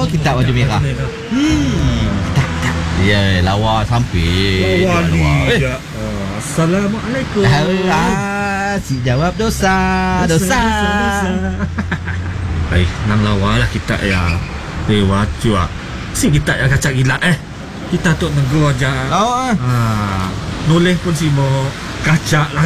Oh, kita baju merah. Ya, lawa sampai. Lawa ni. Assalamualaikum. Si jawab dosa. Baik, nang lawa lah kita ya. Dewa cua. Si kita ya kacak gila kita tu nego aja. Lawa. Nulis pun si mo kacak lah.